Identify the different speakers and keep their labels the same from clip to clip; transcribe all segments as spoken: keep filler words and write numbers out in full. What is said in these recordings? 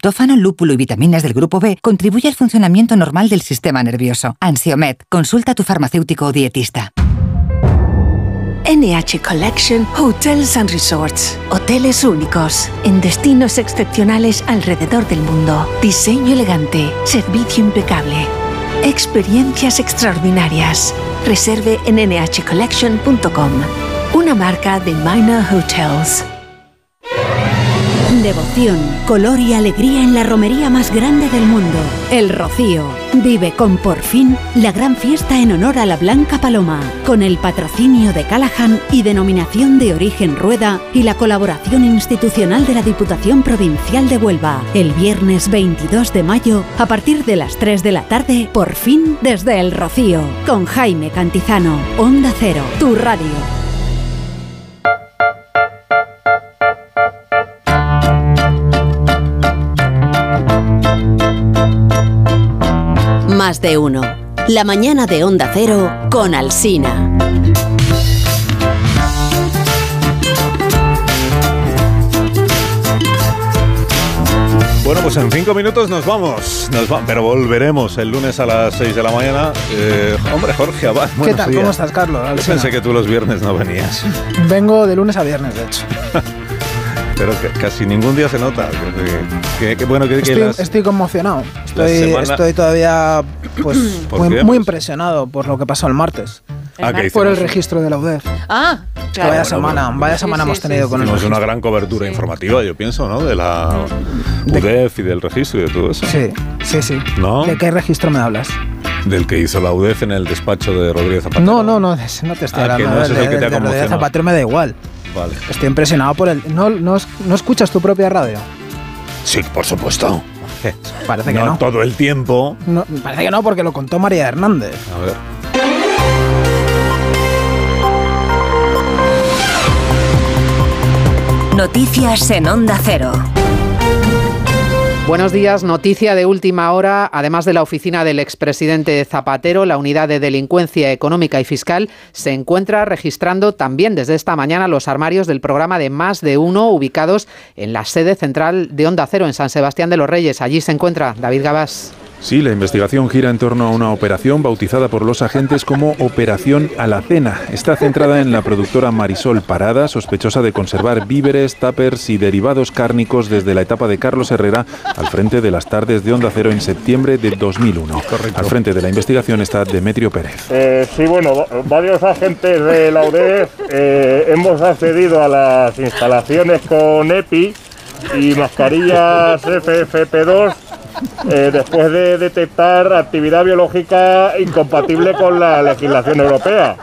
Speaker 1: triptófano, lúpulo y vitaminas del grupo B, contribuye al funcionamiento normal del sistema nervioso. Ansiomed. Consulta a tu farmacéutico o dietista.
Speaker 2: N H Collection Hotels and Resorts. Hoteles únicos, en destinos excepcionales alrededor del mundo. Diseño elegante, servicio impecable. Experiencias extraordinarias. Reserve en ene hache collection punto com. Una marca de Minor Hotels.
Speaker 3: Devoción, color y alegría en la romería más grande del mundo, El Rocío. Vive con Por Fin la gran fiesta en honor a la Blanca Paloma, con el patrocinio de Callahan y denominación de origen Rueda y la colaboración institucional de la Diputación Provincial de Huelva. El viernes veintidós de mayo, a partir de las tres de la tarde, Por Fin desde El Rocío, con Jaime Cantizano. Onda Cero, tu radio.
Speaker 4: Más de uno. La mañana de Onda Cero con Alsina.
Speaker 5: Bueno, pues en cinco minutos nos vamos, nos va, pero volveremos el lunes a las seis de la mañana. Eh, hombre, Jorge Abad,
Speaker 6: ¿Qué tal?
Speaker 5: días.
Speaker 6: ¿Cómo estás, Carlos?
Speaker 5: Yo pensé que tú los viernes no venías.
Speaker 6: Vengo de lunes a viernes, de hecho.
Speaker 5: Pero que casi ningún día se nota. Que, que, que, bueno, que,
Speaker 6: estoy,
Speaker 5: que las,
Speaker 6: estoy conmocionado. Estoy,
Speaker 5: semana...
Speaker 6: estoy todavía pues, muy,
Speaker 5: qué?
Speaker 6: muy impresionado por lo que pasó el martes.
Speaker 5: Ah,
Speaker 6: el por el registro de la U D E F.
Speaker 7: Ah, claro.
Speaker 6: Vaya
Speaker 5: bueno,
Speaker 6: semana,
Speaker 5: bueno,
Speaker 6: vaya
Speaker 7: sí,
Speaker 6: semana
Speaker 7: sí,
Speaker 6: hemos
Speaker 7: sí,
Speaker 6: tenido
Speaker 7: sí,
Speaker 6: con el
Speaker 5: Hicimos
Speaker 6: registro.
Speaker 5: una gran cobertura
Speaker 7: sí.
Speaker 5: informativa, yo pienso, ¿no? De la U D E F y del registro y de todo eso.
Speaker 6: Sí, sí, sí.
Speaker 5: ¿No?
Speaker 6: ¿De qué registro me hablas?
Speaker 5: Del que hizo la U D E F en el despacho de Rodríguez Zapatero.
Speaker 6: No, no, no, de ese no te estoy
Speaker 5: Ah,
Speaker 6: hablando.
Speaker 5: que no, ese es el
Speaker 6: de,
Speaker 5: que te ha
Speaker 6: de Rodríguez
Speaker 5: conmocionado.
Speaker 6: Zapatero me da igual.
Speaker 5: Vale.
Speaker 6: Estoy impresionado por el... ¿No, no, ¿No escuchas tu propia radio?
Speaker 5: Sí, por supuesto.
Speaker 6: Parece que
Speaker 5: no.
Speaker 6: no.
Speaker 5: Todo el tiempo.
Speaker 6: No, parece que no, porque lo contó María Hernández.
Speaker 5: A ver.
Speaker 4: Noticias en Onda Cero.
Speaker 8: Buenos días, noticia de última hora. Además de la oficina del expresidente Zapatero, la unidad de delincuencia económica y fiscal se encuentra registrando también desde esta mañana los armarios del programa de Más de Uno, ubicados en la sede central de Onda Cero, en San Sebastián de los Reyes. Allí se encuentra David Gabás.
Speaker 9: Sí, la investigación gira en torno a una operación bautizada por los agentes como Operación Alacena. Está centrada en la productora Marisol Parada, sospechosa de conservar víveres, tuppers y derivados cárnicos desde la etapa de Carlos Herrera al frente de las tardes de Onda Cero en septiembre de dos mil uno. Correcto. Al frente de la investigación está Demetrio Pérez.
Speaker 10: Eh, sí, bueno, varios agentes de la U D E F eh, hemos accedido a las instalaciones con EPI y mascarillas F F P dos eh, después de detectar actividad biológica incompatible con la legislación europea.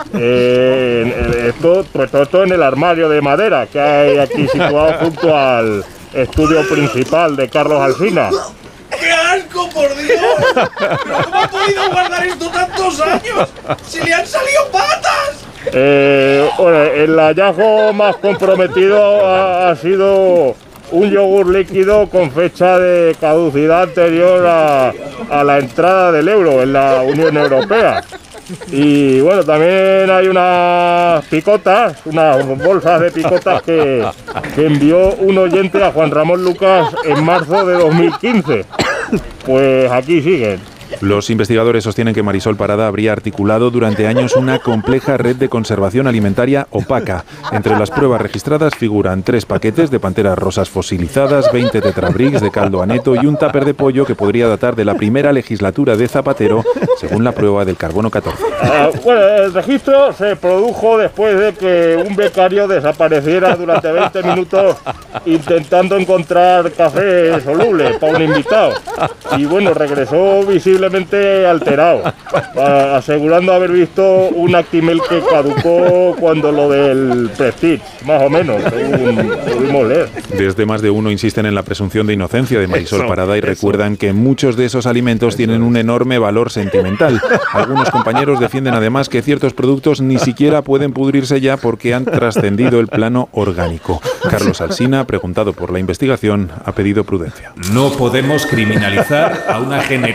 Speaker 10: Eh, esto, pues todo esto en el armario de madera que hay aquí situado junto al estudio principal de Carlos Alsina.
Speaker 11: ¡Qué asco, por Dios! ¿Pero cómo ha podido guardar esto tantos años? ¡Si le han salido patas!
Speaker 10: Eh, bueno, el hallazgo más comprometido ha, ha sido un yogur líquido con fecha de caducidad anterior a, a la entrada del euro en la Unión Europea. Y bueno, también hay unas picotas, unas bolsas de picotas que, que envió un oyente a Juan Ramón Lucas en marzo de dos mil quince. Pues aquí siguen.
Speaker 9: Los investigadores sostienen que Marisol Parada habría articulado durante años una compleja red de conservación alimentaria opaca. Entre las pruebas registradas figuran tres paquetes de panteras rosas fosilizadas, veinte tetrabricks de caldo aneto y un tupper de pollo que podría datar de la primera legislatura de Zapatero, según la prueba del carbono catorce.
Speaker 10: Uh, bueno, el registro se produjo después de que un becario desapareciera durante veinte minutos intentando encontrar café soluble para un invitado. Y bueno, regresó visiblemente alterado, asegurando haber visto un Actimel que caducó cuando lo del Prestige, más o menos, según pudimos leer.
Speaker 9: Desde Más de Uno insisten en la presunción de inocencia de Marisol eso, Parada y eso. recuerdan que muchos de esos alimentos eso. tienen un enorme valor sentimental. Algunos compañeros defienden además que ciertos productos ni siquiera pueden pudrirse ya porque han trascendido el plano orgánico. Carlos Alsina, preguntado por la investigación, ha pedido prudencia.
Speaker 12: No podemos criminalizar a una generación entera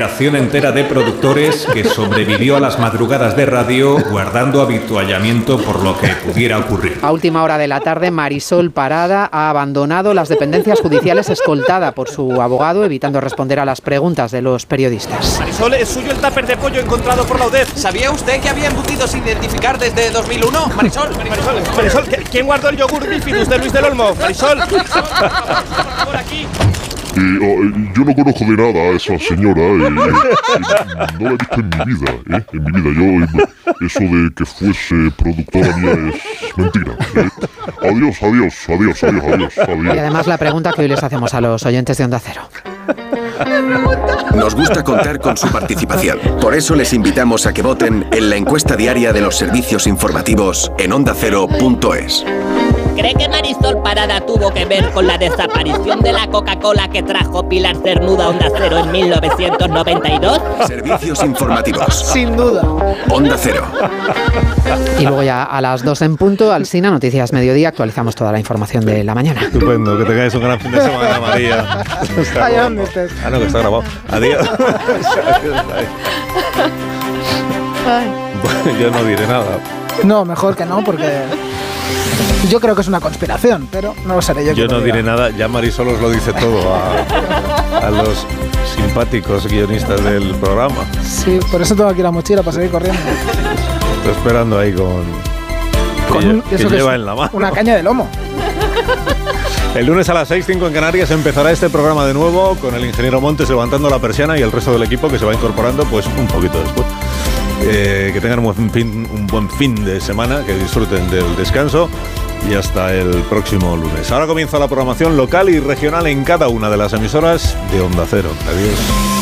Speaker 7: entera de productores que sobrevivió a las madrugadas de radio guardando habituallamiento por lo que pudiera ocurrir.
Speaker 8: A última hora de la tarde, Marisol Parada ha abandonado las dependencias judiciales escoltada por su abogado, evitando responder a las preguntas de los periodistas.
Speaker 12: Marisol, ¿es suyo el tupper de pollo encontrado por la U D E F? ¿Sabía usted que había embutidos sin identificar desde dos mil uno? Marisol, Marisol, Marisol, ¿quién guardó el yogur bífidus de Luis del Olmo? Marisol, por aquí.
Speaker 13: Eh, oh, yo no conozco de nada a esa señora, eh, eh, no la he visto en mi vida, eh, en mi vida. Yo, eh, eso de que fuese productora mía es mentira. Eh. Adiós, adiós, adiós, adiós, adiós, adiós.
Speaker 8: Y además la pregunta que hoy les hacemos a los oyentes de Onda Cero.
Speaker 14: Nos gusta contar con su participación. Por eso les invitamos a que voten en la encuesta diaria de los servicios informativos en onda cero punto es.
Speaker 15: ¿Cree que Marisol Parada tuvo que ver con la desaparición de la Coca-Cola que trajo Pilar Cernuda a Onda Cero en mil novecientos noventa y dos?
Speaker 14: Servicios informativos.
Speaker 6: Sin duda.
Speaker 14: Onda Cero.
Speaker 8: Y luego ya a las dos en punto, Alsina, Noticias Mediodía, actualizamos toda la información de la mañana.
Speaker 5: Estupendo, que tengáis un gran fin de semana, María.
Speaker 6: Allá donde estés.
Speaker 5: Ah, no, que está grabado. Adiós. Yo no diré nada.
Speaker 6: No, mejor que no, porque yo creo que es una conspiración, pero no lo seré yo.
Speaker 5: Yo no diré nada, ya Marisol os lo dice todo a, a los simpáticos guionistas del programa.
Speaker 6: Sí, por eso tengo aquí la mochila para seguir corriendo.
Speaker 5: Estoy esperando ahí con...
Speaker 6: Con
Speaker 5: que,
Speaker 6: un,
Speaker 5: que
Speaker 6: eso
Speaker 5: lleva
Speaker 6: que
Speaker 5: en la mano.
Speaker 6: Una caña de lomo.
Speaker 5: El lunes a las seis, cinco en Canarias empezará este programa de nuevo con el ingeniero Montes levantando la persiana y el resto del equipo que se va incorporando pues un poquito después. Eh, que tengan un buen, fin, un buen fin de semana, que disfruten del descanso y hasta el próximo lunes. Ahora comienza la programación local y regional en cada una de las emisoras de Onda Cero. Adiós.